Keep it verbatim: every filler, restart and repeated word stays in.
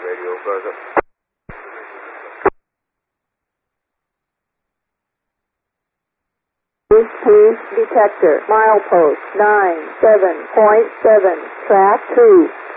radio present. Police detector, milepost nine seven point seven, track two.